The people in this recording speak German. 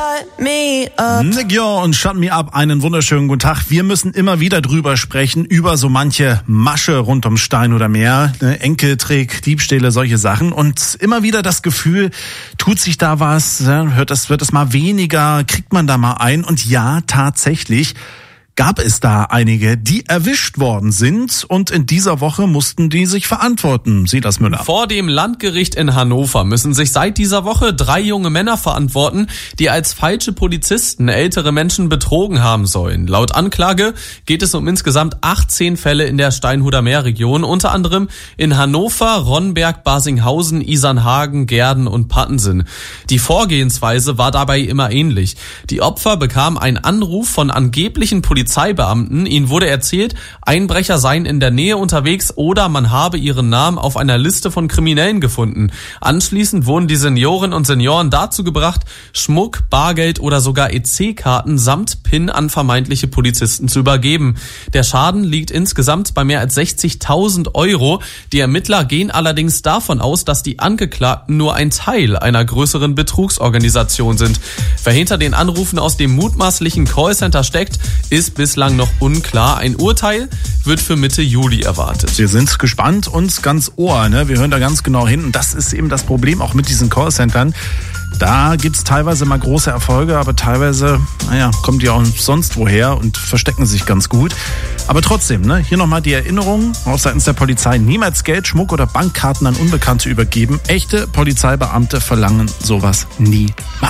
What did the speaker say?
Nick Yo und Shut Me Up, einen wunderschönen guten Tag. Wir müssen immer wieder drüber sprechen, über so manche Masche rund ums Stein oder Meer, Enkeltrick, Diebstähle, solche Sachen. Und immer wieder das Gefühl, tut sich da was, wird es mal weniger, kriegt man da mal ein. Und ja, tatsächlich gab es da einige, die erwischt worden sind, und in dieser Woche mussten die sich verantworten. Silas Müller. Vor dem Landgericht in Hannover müssen sich seit dieser Woche 3 junge Männer verantworten, die als falsche Polizisten ältere Menschen betrogen haben sollen. Laut Anklage geht es um insgesamt 18 Fälle in der Steinhuder Meerregion, unter anderem in Hannover, Ronnberg, Barsinghausen, Isernhagen, Gehrden und Pattensen. Die Vorgehensweise war dabei immer ähnlich. Die Opfer bekamen einen Anruf von angeblichen Polizeibeamten. Ihnen wurde erzählt, Einbrecher seien in der Nähe unterwegs oder man habe ihren Namen auf einer Liste von Kriminellen gefunden. Anschließend wurden die Seniorinnen und Senioren dazu gebracht, Schmuck, Bargeld oder sogar EC-Karten samt PIN an vermeintliche Polizisten zu übergeben. Der Schaden liegt insgesamt bei mehr als 60.000 Euro. Die Ermittler gehen allerdings davon aus, dass die Angeklagten nur ein Teil einer größeren Betrugsorganisation sind. Wer hinter den Anrufen aus dem mutmaßlichen Callcenter steckt, ist bislang noch unklar. Ein Urteil wird für Mitte Juli erwartet. Wir sind gespannt und ganz Ohr, ne? Wir hören da ganz genau hin. Und das ist eben das Problem auch mit diesen Callcentern. Da gibt's teilweise mal große Erfolge, aber teilweise, kommen die auch sonst woher und verstecken sich ganz gut. Aber trotzdem, ne? Hier nochmal die Erinnerung auch seitens der Polizei: niemals Geld, Schmuck oder Bankkarten an Unbekannte übergeben. Echte Polizeibeamte verlangen sowas niemals.